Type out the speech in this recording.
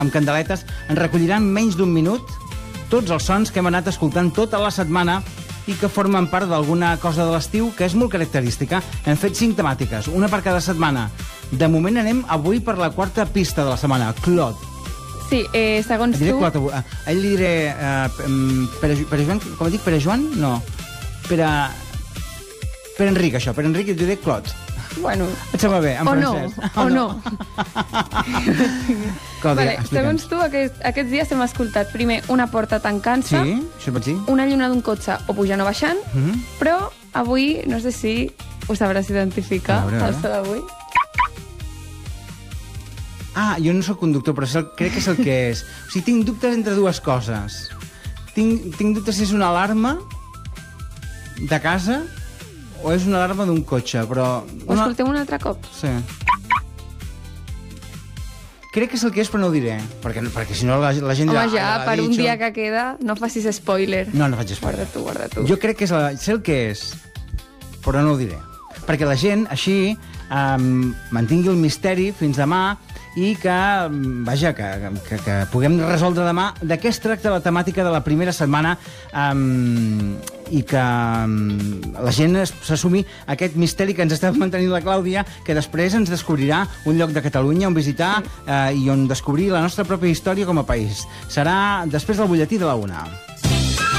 amb candeletes, ens recolliran menys d'un minut tots els sons que hem anat escoltant tota la setmana i que formen part d'alguna cosa de l'estiu que és molt característica. Hem fet 5 temàtiques, una per cada setmana. De moment anem avui per la 4ª pista de la setmana, Clot. Sí, segons tu... Clot, a ell li diré... Pere Joan, com dic? Pere Joan? No. Pere Enric, això. Pere Enric, li diré Clot. Bueno... Et sembla bé, en francès? O no. Vale, segons tu, aquests dies hem escoltat primer una porta tancant-se, sí, això pots dir? una lluna d'un cotxe o pujant o baixant, però avui no sé si ho sabràs identificar, el so d'avui. Ah, jo no soc conductor, però crec que és el que és. O sigui, tinc dubtes entre dues coses. Tinc dubtes si és una alarma de casa o és una alarma d'un cotxe, però... Ho escoltem un altre cop? Sí. Crec que és el que és, però no ho diré. Perquè si no la gent... Home, ja, per un dia que queda, no facis spoiler. No faig spoiler. Guarda tu. Jo crec que sé el que és, però no ho diré. Perquè la gent, així, mantingui el misteri fins demà i que, vaja, que puguem resoldre demà de què es tracta la temàtica de la primera setmana i que la gent s'assumi aquest misteri que ens està mantenint la Clàudia, que després ens descobrirà un lloc de Catalunya on visitar i on descobrir la nostra pròpia història com a país. Serà després del butlletí de la 1.